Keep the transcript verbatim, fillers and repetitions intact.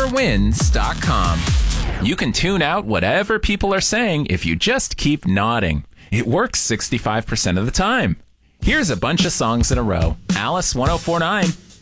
never wins dot com. You can tune out whatever people are saying if you just keep nodding. It works sixty-five percent of the time. Here's a bunch of songs in a row. Alice one oh four point nine,